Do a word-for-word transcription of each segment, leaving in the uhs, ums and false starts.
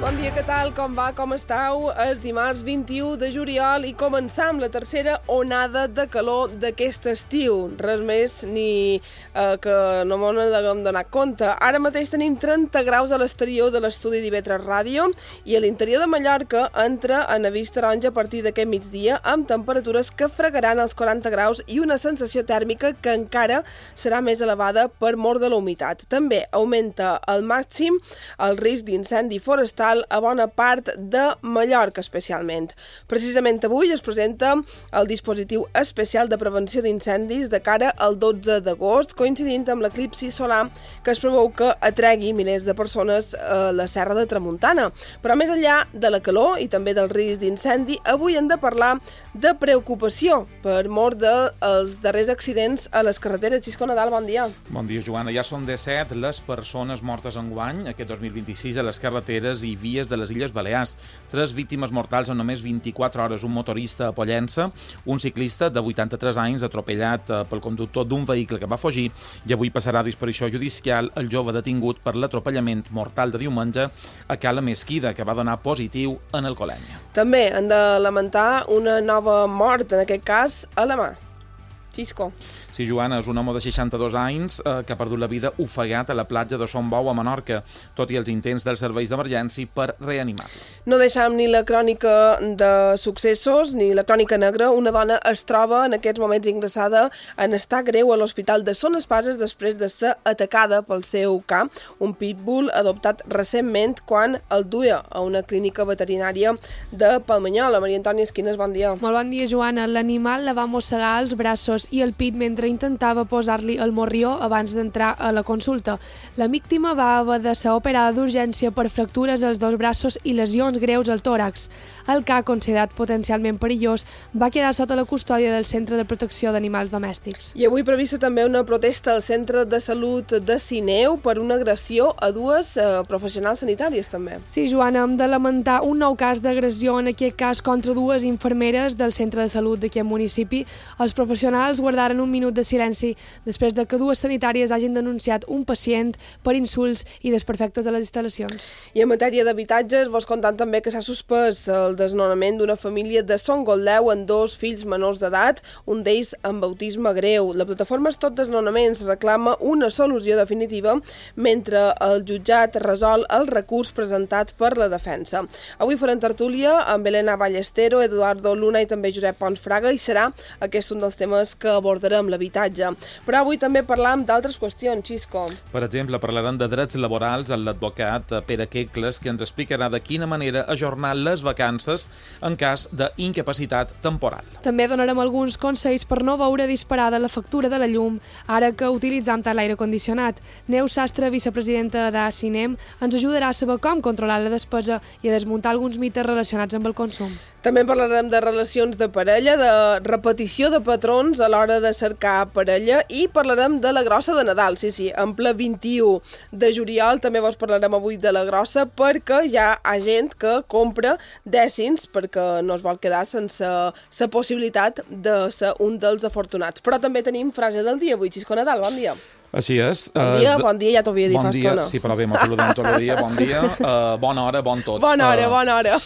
Bon dia, què tal? Com va? Com esteu? És dimarts vint-i-u de juliol i començam la tercera onada de calor d'aquest estiu. Res més ni eh, que no m'ho n'hem donat compte. Ara mateix tenim trenta graus a l'exterior de l'estudi d'I V tres Ràdio i a l'interior de Mallorca entra en avís taronja a partir d'aquest migdia amb temperatures que fregaran els quaranta graus i una sensació tèrmica que encara serà més elevada per mort de la humitat. També augmenta al màxim el risc d'incendi forestal a bona part de Mallorca, especialment. Precisament avui es presenta el dispositiu especial de prevenció d'incendis de cara al dotze d'agost, coincidint amb l'eclipsi solar que es preveu que atregui milers de persones a la Serra de Tramuntana. Però més enllà de la calor i també del risc d'incendi, avui hem de parlar de preocupació per mort dels darrers accidents a les carreteres. Xisco Nadal, bon dia. Bon dia, Joana. Ja són disset les persones mortes enguany, aquest dos mil vint-i-sis, a les carreteres i vies de les Illes Balears. Tres víctimes mortals en només vint-i-quatre hores. Un motorista a Pollença, un ciclista de vuitanta-tres anys atropellat pel conductor d'un vehicle que va fugir, i avui passarà a disposició judicial el jove detingut per l'atropellament mortal de diumenge a Cala Mesquida, que va donar positiu en alcoholèmia. També hem de lamentar una nova mort, en aquest cas a la mà. Xisco. Sí, Joana, és un home de seixanta-dos anys eh, que ha perdut la vida ofegat a la platja de Son Bou, a Menorca, tot i els intents dels serveis d'emergència per reanimar-lo. No deixam ni la crònica de successos ni la crònica negra. Una dona es troba en aquests moments ingressada en estat greu a l'Hospital de Son Espases després de ser atacada pel seu ca, un pitbull adoptat recentment quan el duia a una clínica veterinària de Palmanyola. Maria Antònia Esquines, bon dia. Molt bon dia, Joana. L'animal la va mossegar els braços i el pit mentre intentava posar-li el morrió abans d'entrar a la consulta. La víctima va haver de ser operada d'urgència per fractures als dos braços i lesions greus al tòrax. El ca, considerat potencialment perillós, va quedar sota la custòdia del Centre de Protecció d'Animals Domèstics. I avui prevista també una protesta al Centre de Salut de Sineu per una agressió a dues eh, professionals sanitàries, també. Sí, Joana, hem de lamentar un nou cas d'agressió, en aquest cas contra dues infermeres del Centre de Salut d'aquest municipi. Els professionals guardaren un minut de silenci després de que dues sanitàries hagin denunciat un pacient per insults i desperfectes a les instal·lacions. I en matèria d'habitatges, vos contant també que s'ha suspès el desnonament d'una família de Son Goldeu amb dos fills menors d'edat, un d'ells amb autisme greu. La plataforma Stop Desnonaments reclama una solució definitiva mentre el jutjat resol el recurs presentat per la defensa. Avui farem tertúlia amb Elena Ballestero, Eduardo Luna i també Josep Pons Fraga, i serà aquest un dels temes que abordarem, l'habitatge. Però avui també parlam d'altres qüestions, Xisco. Per exemple, parlarem de drets laborals amb l'advocat Pere Quecles, que ens explicarà de quina manera ajornar les vacances en cas d'incapacitat temporal. També donarem alguns consells per no veure disparada la factura de la llum ara que utilitzam tant l'aire condicionat. Neus Sastre, vicepresidenta d'Acinem, ens ajudarà a saber com controlar la despesa i a desmuntar alguns mites relacionats amb el consum. També parlarem de relacions de parella, de repetició de patrons a l'hora de cercar parella, i parlarem de la grossa de Nadal. Sí, sí, en ple vint-i-u de juliol també vos parlarem avui de la grossa perquè hi ha gent que compra dècims perquè no es vol quedar sense la possibilitat de ser un dels afortunats. Però també tenim frase del dia avui. Xisco Nadal, bon dia. Així és. Bon dia, bon dia, ja t'ho havia dit fa estona. Bon dia, sí, però bé, m'ho saludem tot el dia, bon dia, uh, bona hora, bon tot. Bona hora, uh, bona hora.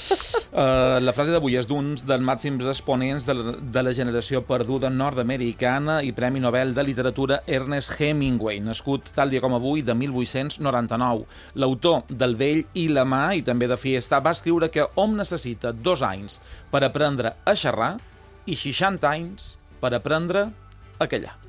Uh, la frase d'avui és d'un dels màxims exponents de la, de la generació perduda nord-americana i Premi Nobel de Literatura Ernest Hemingway, nascut tal dia com avui de mil vuit-cents noranta-nou. L'autor del Vell i la mà i també de Fiesta va escriure que hom necessita dos anys per aprendre a xerrar i seixanta anys per aprendre a callar.